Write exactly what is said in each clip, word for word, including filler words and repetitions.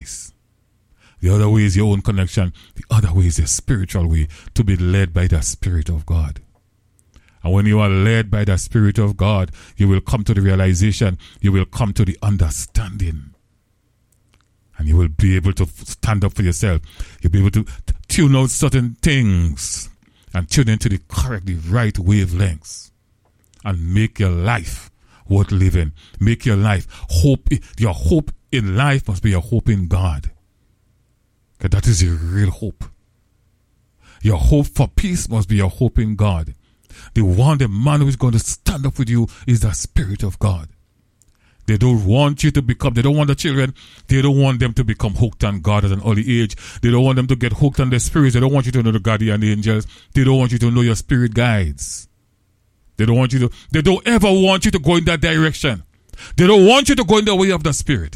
ways. The other way is your own connection. The other way is your spiritual way, to be led by the Spirit of God. And when you are led by the Spirit of God, you will come to the realization, you will come to the understanding. And you will be able to stand up for yourself. You'll be able to t- tune out certain things and tune into the correct, the right wavelengths. And make your life worth living. Make your life hope. Your hope in life must be your hope in God. Because that is your real hope. Your hope for peace must be your hope in God. The one, the man who is going to stand up with you is the Spirit of God. They don't want you to become, they don't want the children, they don't want them to become hooked on God at an early age. They don't want them to get hooked on the spirits. They don't want you to know the guardian angels. They don't want you to know your spirit guides. They don't want you to, they don't ever want you to go in that direction. They don't want you to go in the way of the Spirit.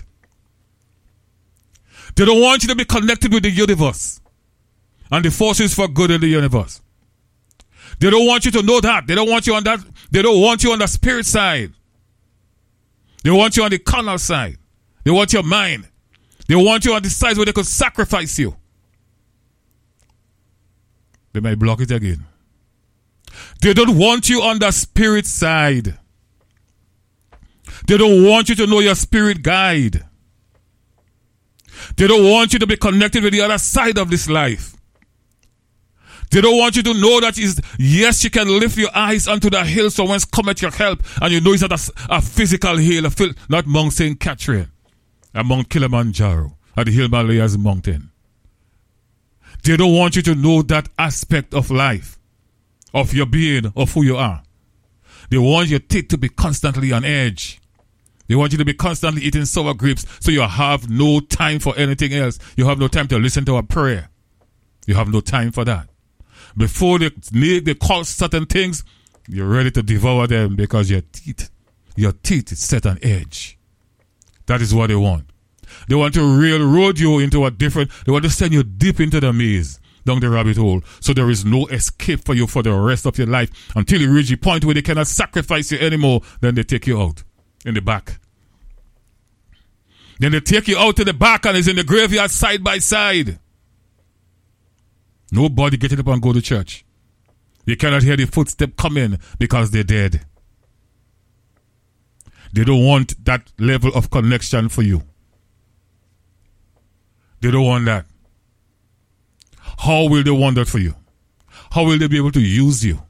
They don't want you to be connected with the universe and the forces for good in the universe. They don't want you to know that. They don't want you on that. They don't want you on the spirit side. They want you on the carnal side. They want your mind. They want you on the side where they could sacrifice you. They might block it again. They don't want you on the spirit side. They don't want you to know your spirit guide. They don't want you to be connected with the other side of this life. They don't want you to know that is yes, you can lift your eyes unto the hills from whence cometh your help, and you know it's not a, a physical hill, a phil, not Mount Saint Catherine, and Mount Kilimanjaro, or the Himalayas mountain. They don't want you to know that aspect of life, of your being, of who you are. They want your teeth to be constantly on edge. They want you to be constantly eating sour grapes, so you have no time for anything else. You have no time to listen to a prayer. You have no time for that. Before they need, they call certain things, you're ready to devour them because your teeth, your teeth is set on edge. That is what they want. They want to railroad you into a different, they want to send you deep into the maze, down the rabbit hole, so there is no escape for you for the rest of your life until you reach the point where they cannot sacrifice you anymore. Then they take you out in the back. Then they take you out to the back and it's in the graveyard side by side. Nobody getting up and go to church. You cannot hear the footstep coming because they're dead. They don't want that level of connection for you. They don't want that. How will they want that for you? How will they be able to use you?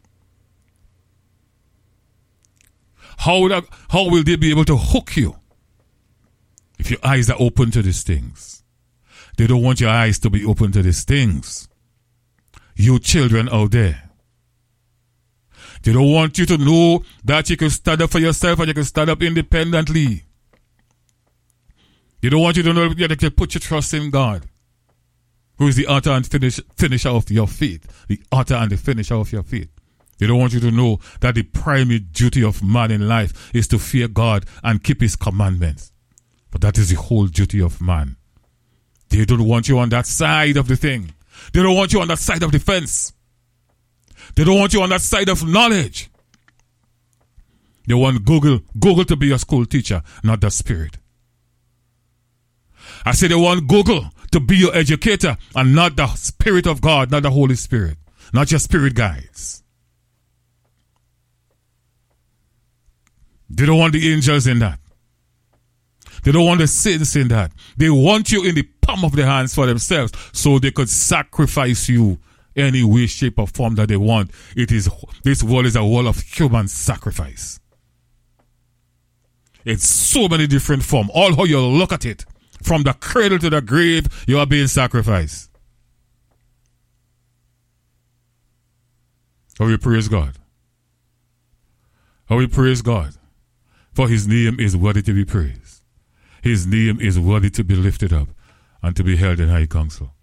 How will, that, how will they be able to hook you if your eyes are open to these things? They don't want your eyes to be open to these things. You children out there. They don't want you to know that you can stand up for yourself and you can stand up independently. They don't want you to know that you can put your trust in God, who is the author and finish, finisher of your faith. The author and the finisher of your faith. They don't want you to know that the primary duty of man in life is to fear God and keep his commandments. But that is the whole duty of man. They don't want you on that side of the thing. They don't want you on that side of the fence. They don't want you on that side of knowledge. They want Google, Google to be your school teacher, not the Spirit. I say they want Google to be your educator and not the Spirit of God, not the Holy Spirit, not your spirit guides. They don't want the angels in that. They don't want the saints in that. They want you in the palm of their hands for themselves so they could sacrifice you any way, shape, or form that they want. It is, this world is a world of human sacrifice. It's so many different forms. All how you look at it, from the cradle to the grave, you are being sacrificed. How we praise God. How we praise God. For his name is worthy to be praised. His name is worthy to be lifted up and to be held in high counsel.